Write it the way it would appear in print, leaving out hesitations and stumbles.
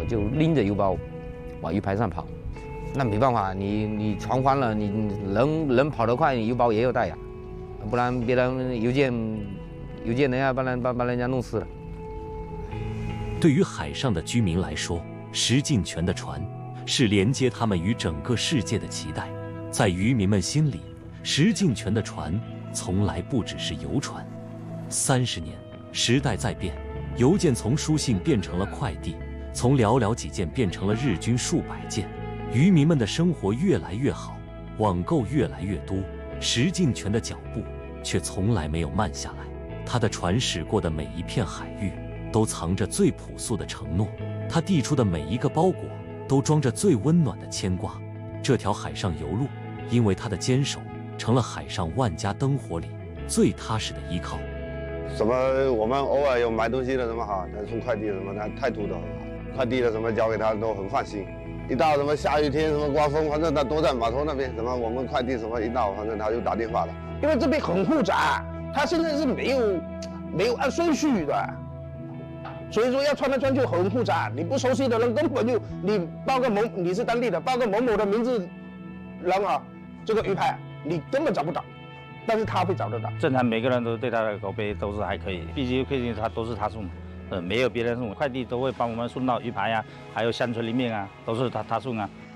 就拎着邮包往鱼排上跑。那没办法，你船翻了，你人跑得快，你邮包也要带呀，不然别人邮件人家把人家弄死了。 对于海上的居民来说，石敬泉的船是连接他们与整个世界的脐带。在渔民们心里，石敬泉的船从来不只是游船。30年，时代在变，邮件从书信变成了快递，从寥寥几件变成了日均数百件。渔民们的生活越来越好，网购越来越多，石敬泉的脚步却从来没有慢下来。他的船驶过的每一片海域，都藏着最朴素的承诺，他递出的每一个包裹，都装着最温暖的牵挂。这条海上邮路，因为他的坚守，成了海上万家灯火里最踏实的依靠。 什么我们偶尔有买东西的什么哈，他送快递什么，他态度都很好，快递的什么交给他都很放心。一到什么下雨天什么刮风，反正他都在码头那边，什么我们快递什么一到，反正他就打电话了。 因为这边很复杂，他现在是没有按顺序的，所以说要穿来穿去很复杂。你不熟悉的人根本就你报个你是当地的，报个某某的名字人啊，这个鱼排你根本找不到，但是他会找得到。 正常每个人都对他的口碑都是还可以，毕竟快递都是他送，没有别人送，快递都会帮我们送到鱼排啊，还有乡村里面啊，都是他送啊。